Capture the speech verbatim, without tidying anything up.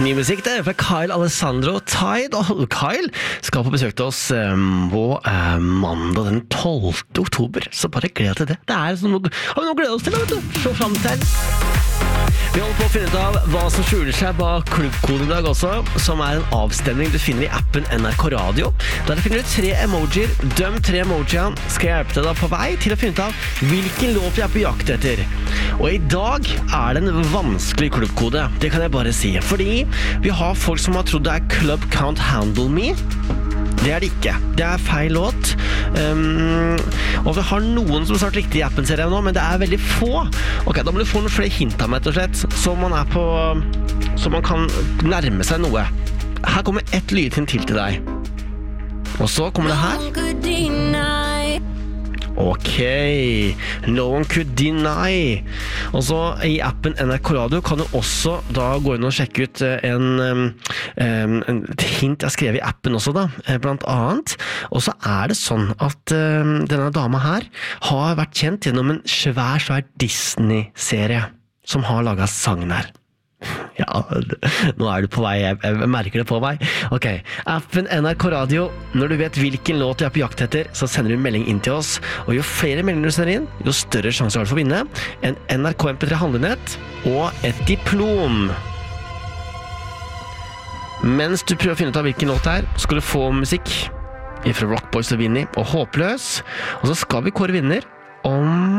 Ny musikk det fra Kyle Alessandro Tide, og Kyle skal på besøk til oss um, på uh, mandag den tolvte oktober, så bare gled til det. Det er sånn noe, har vi noe å glede oss til, vet du? Se frem til. Vi holder på å finne ut av hva som skjuler seg bak klubbkoden i dag også, som er en avstemning du finner i appen N R K Radio. Der finner du tre emojier. Døm tre emojiene skal hjelpe deg da på vei til å finne ut av hvilken låt vi er på jakt etter. Og i dag er det en vanskelig klubbkode, det kan jeg bare si. Fordi vi har folk som har trodd det er Club Can't Handle Me. Det er det ikke. Det er feil låt. Um, og vi har noen som snart riktig i appen ser jeg nå, men det er veldig få. Ok, da må du få noen flere hint av meg, rett og slett, så man er på, så man kan nærme seg noe. Her kommer ett lydhint til til deg. Og så kommer det her. Ok, No One Could Deny. Og så i appen N R K Radio kan du også da gå inn og sjekke ut en, um, en hint jeg skrev i appen også da, blant annet. Og så er det sånn at um, denne dama her har vært kjent gjennom en svær, svær Disney-serie som har laget sangen her. Ja, nå er du på vei, jeg, jeg merker det på meg. Ok, appen N R K Radio. Når du vet hvilken låt du er på jakt etter, så sender du en melding inn til oss. Og jo flere meldinger du sender inn, jo større sjanse har du for å vinne en N R K M P tre handlenett og et diplom. Mens du prøver å finne ut av hvilken låt det er, skal du få musikk fra Rock Boys og Vinnie og Håpløs. Og så skal vi kåre vinner om